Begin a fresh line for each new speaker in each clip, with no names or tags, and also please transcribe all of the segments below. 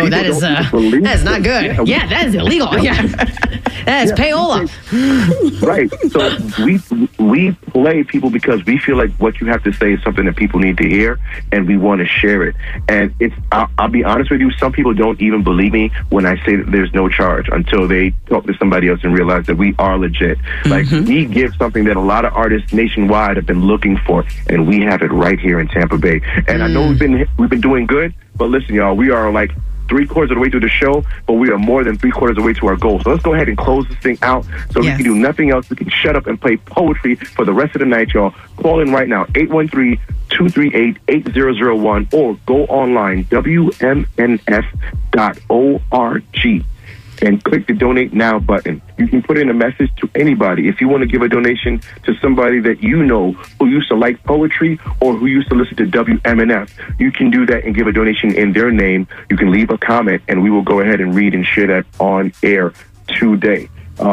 that is not good. Yeah, that is illegal. Yeah, that is payola.
Right. So we play people because we feel like what you have to say is something that people need to hear, and we want to share it. And I'll be honest with you, some people don't even believe me when I say that there's no charge until they talk to somebody else and realize that we are legit. Like, we give something that a lot of artists nationwide have been looking for, and we have it right here in Tampa Bay. And I know we've been doing good, but listen, y'all, we are like 3/4 of the way through the show, but we are more than 3/4 of the way to our goal. So let's go ahead and close this thing out so we can do nothing else. We can shut up and play poetry for the rest of the night, y'all. Call in right now, 813-238-8001, or go online, WMNF.org. and click the Donate Now button. You can put in a message to anybody. If you want to give a donation to somebody that you know who used to like poetry or who used to listen to WMNF, you can do that and give a donation in their name. You can leave a comment, and we will go ahead and read and share that on air today.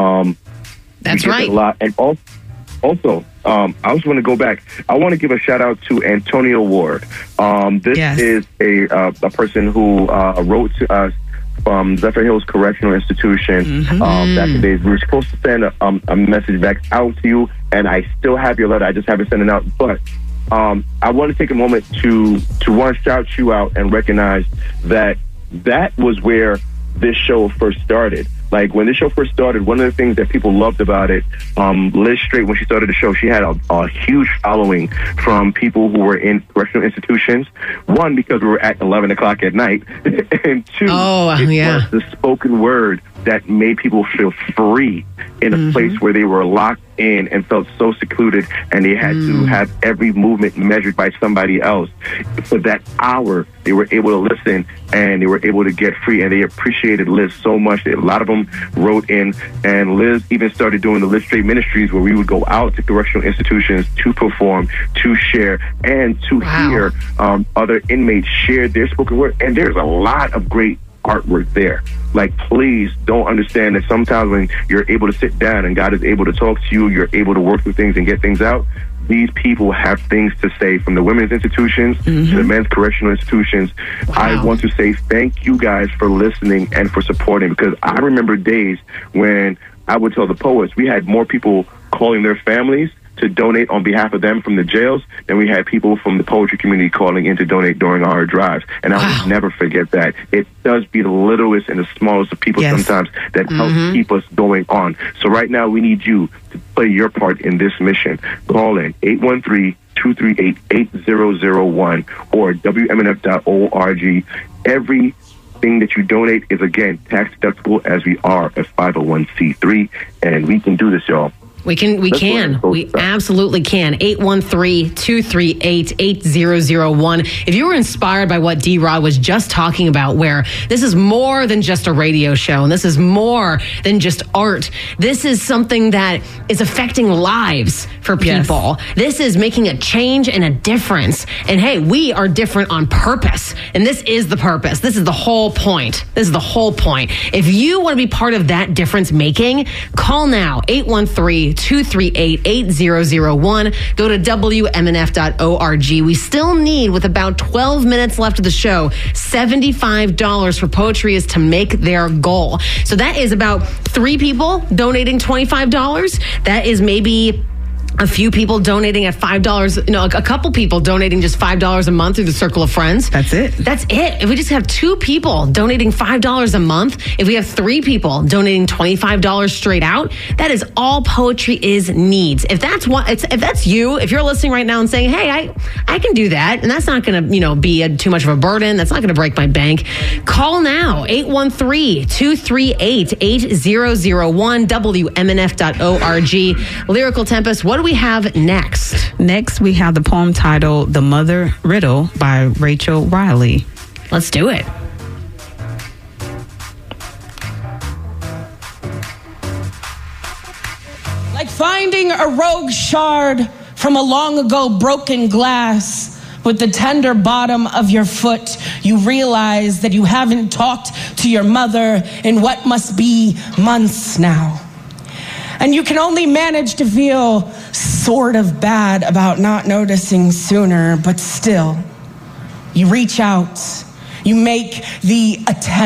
That's right.
A lot. And also, I just want to go back. I want to give a shout out to Antonio Ward. This is a person who wrote to us from Zephyr Hills Correctional Institution back in the days. We were supposed to send a message back out to you, and I still have your letter. I just haven't sent it out. But I want to take a moment to want to shout you out and recognize that was where this show first started. Like, when this show first started, one of the things that people loved about it, Liz Straight, when she started the show, she had a huge following from people who were in correctional institutions. One, because we were at 11 o'clock at night. And two, it was the spoken word that made people feel free in a place where they were locked in and felt so secluded, and they had to have every movement measured by somebody else. For that hour, they were able to listen, and they were able to get free, and they appreciated Liz so much that a lot of them wrote in. And Liz even started doing the Liz Straight Ministries, where we would go out to correctional institutions to perform, to share, and to hear other inmates share their spoken word. And there's a lot of great artwork there. Like, please don't understand that sometimes when you're able to sit down and God is able to talk to you, you're able to work through things and get things out. These people have things to say, from the women's institutions to the men's correctional institutions. I want to say thank you guys for listening and for supporting, because I remember days when I would tell the poets, we had more people calling their families to donate on behalf of them from the jails than we had people from the poetry community calling in to donate during our drives. And I will never forget that. It does be the littlest and the smallest of people sometimes that help keep us going on. So right now, we need you to play your part in this mission. Call in 813-238-8001 or WMNF.org. Everything that you donate is, again, tax deductible, as we are a 501c3, and we can do this, y'all.
We absolutely can. 813-238-8001. If you were inspired by what D-Rod was just talking about, where this is more than just a radio show, and this is more than just art. This is something that is affecting lives for people. This is making a change and a difference. And hey, we are different on purpose. And this is the purpose. This is the whole point. If you want to be part of that difference making, call now, 813-238-8001. Go to WMNF.org. We still need, with about 12 minutes left of the show, $75 for Poetry Is to Make Their Goal. So that is about 3 people donating $25. That is maybe a few people donating at $5, a couple people donating just $5 a month through the Circle of Friends. That's it. If we just have 2 people donating $5 a month, if we have 3 people donating $25 straight out, that is all Poetry Is needs. If that's you, if you're listening right now and saying, hey, I can do that, and that's not going to, be too much of a burden, that's not going to break my bank, call now, 813-238-8001, WMNF.org. Lyrical Tempest, what do we have next?
Next, we have the poem titled The Mother Riddle by Rachel Riley.
Let's do it.
Like finding a rogue shard from a long ago broken glass with the tender bottom of your foot, you realize that you haven't talked to your mother in what must be months now. And you can only manage to feel sort of bad about not noticing sooner, but still, you reach out, you make the attempt.